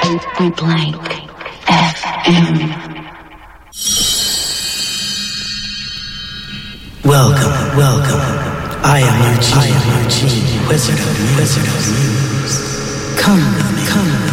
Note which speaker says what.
Speaker 1: Blank FM.
Speaker 2: Welcome. I am Eugene, Wizard of News. Come with me.